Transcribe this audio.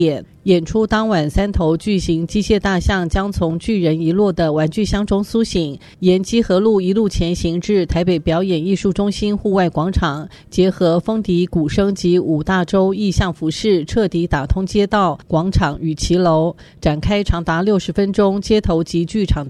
演出当晚，3头巨型机械大象将从巨人遗落的玩具箱中苏醒，沿基河路一路前行至台北表演艺术中心户外广场，结合风笛、鼓声及5大洲意象服饰，彻底打通街道、广场与骑楼，展开长达60分钟街头及剧场